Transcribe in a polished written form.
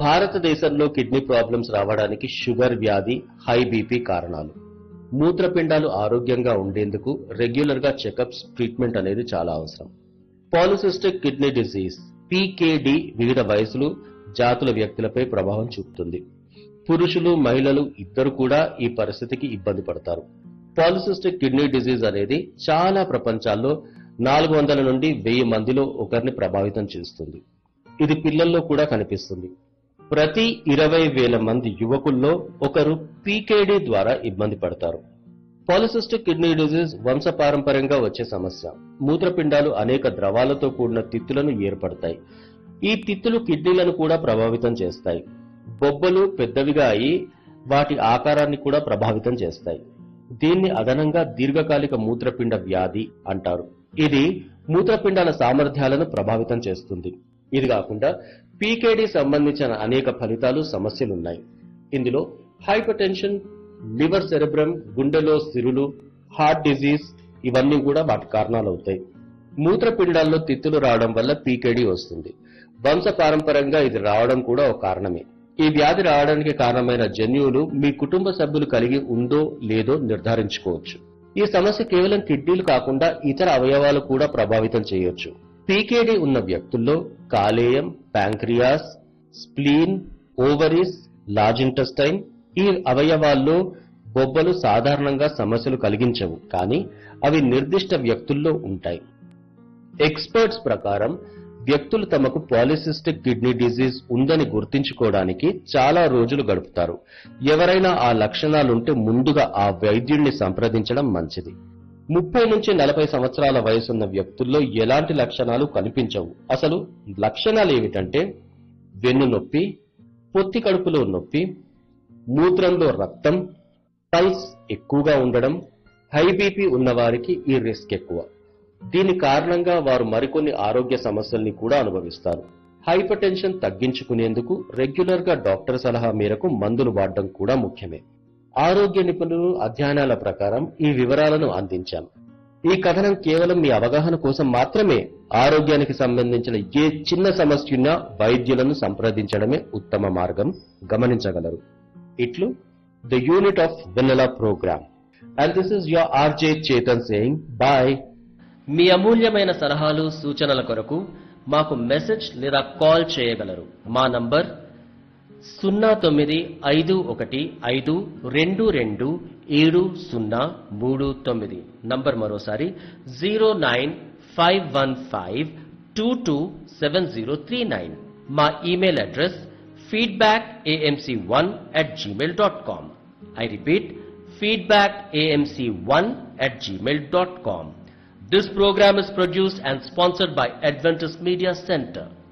భారతదేశంలో kidney problems రావడానికి sugar వ్యాధి, హై బీపీ కారణాలు. మూత్రపిండాలు ఆరోగ్యంగా ఉండేందుకు రెగ్యులర్ గా చెకప్స్, ట్రీట్మెంట్ అనేది చాలా అవసరం. పాలిసిస్టిక్ కిడ్నీ డిసీజ్ పీకేడి వివిధ వయసులు, జాతుల వ్యక్తులపై ప్రభావం చూపుతుంది. పురుషులు, మహిళలు ఇద్దరు కూడా ఈ పరిస్థితికి ఇబ్బంది పడతారు. పాలిసిస్టిక్ కిడ్నీ డిసీజ్ అనేది చాలా ప్రపంచాల్లో 400 నుండి 1000 మందిలో ఒకరిని ప్రభావితం చేస్తుంది. ఇది పిల్లల్లో కూడా కనిపిస్తుంది. ప్రతి 20,000 మంది యువకుల్లో ఒకరు పీకేడీ ద్వారా ఇబ్బంది పడతారు. పాలిసిస్టిక్ కిడ్నీ డిసీజ్ వంశపారంపర్యంగా వచ్చే సమస్య. మూత్రపిండాలు అనేక ద్రవాలతో కూడిన తిత్తులను ఏర్పడతాయి. ఈ తిత్తులు కిడ్నీలను కూడా ప్రభావితం చేస్తాయి. బొబ్బలు పెద్దవిగా అయి వాటి ఆకారాన్ని కూడా ప్రభావితం చేస్తాయి. దీన్ని అదనంగా దీర్ఘకాలిక మూత్రపిండ వ్యాధి అంటారు. ఇది మూత్రపిండాల సామర్థ్యాలను ప్రభావితం చేస్తుంది. ఇది కాకుండా పీకేడీ సంబంధించిన అనేక ఫలితాలు, సమస్యలున్నాయి. ఇందులో హైపర్ టెన్షన్, లివర్ సెరెబ్రమ్, గుండెలో సిరులు, హార్ట్ డిజీజ్ ఇవన్నీ కూడా వాటి కారణాలవుతాయి. మూత్రపిండాల్లో తిత్తులు రావడం వల్ల పీకేడీ వస్తుంది. వంశపారంపర్యంగా ఇది రావడం కూడా ఒక కారణమే. ఈ వ్యాధి రావడానికి కారణమైన జన్యువులు మీ కుటుంబ సభ్యులు కలిగి ఉందో లేదో నిర్ధారించుకోవచ్చు. ఈ సమస్య కేవలం కిడ్నీలు కాకుండా ఇతర అవయవాలు కూడా ప్రభావితం చేయొచ్చు. పీకేడీ ఉన్న వ్యక్తుల్లో కాలేయం, pancreas, spleen, ovaries, large intestine ఈ అవయవాల్లో బొబ్బలు సాధారణంగా సమస్యలు కలిగించవు, కానీ అవి నిర్దిష్ట వ్యక్తుల్లో ఉంటాయి. ఎక్స్పర్ట్స్ ప్రకారం వ్యక్తులు తమకు పాలిసిస్టిక్ కిడ్నీ డిసీజ్ ఉందని గుర్తించుకోవడానికి చాలా రోజులు గడుపుతారు. ఎవరైనా ఆ లక్షణాలుంటే ముందుగా ఆ వైద్యుడిని సంప్రదించడం మంచిది. 30 నుంచి 40 సంవత్సరాల వయసున్న వ్యక్తుల్లో ఎలాంటి లక్షణాలు కనిపించవు. అసలు లక్షణాలు ఏమిటంటే వెన్ను నొప్పి, పొత్తి కడుపులో నొప్పి, మూత్రంలో రక్తం, పల్స్ ఎక్కువగా ఉండడం. హై బీపీ ఉన్నవారికి ఈ రిస్క్ ఎక్కువ. దీని కారణంగా వారు మరికొన్ని ఆరోగ్య సమస్యల్ని కూడా అనుభవిస్తారు. హైపర్ టెన్షన్ తగ్గించుకునేందుకు రెగ్యులర్ గా డాక్టర్ సలహా మేరకు మందులు వాడడం కూడా ముఖ్యమే. ఆరోగ్య నిపుణులు అధ్యయనాల ప్రకారం ఈ వివరాలను అందించాం. ఈ కథనం కేవలం మీ అవగాహన కోసం మాత్రమే. ఆరోగ్యానికి సంబంధించిన ఏ చిన్న సమస్య ఉన్నా వైద్యులను సంప్రదించడమే ఉత్తమ మార్గం. గమనించగలరు. ఇట్లు the unit of vanilla programme. And this is your RJ Chetan saying bye. మీ అమూల్యమైన సలహాలు, సూచనల కొరకు మాకు మెసేజ్ లేదా కాల్ చేయగలరు. మా నంబర్ 0951522739. నంబర్ మరోసారి 09515227039. మా email address feedbackamc1@gmail.com. I repeat, feedbackamc1@gmail.com. This program is produced and sponsored by Adventist Media Center.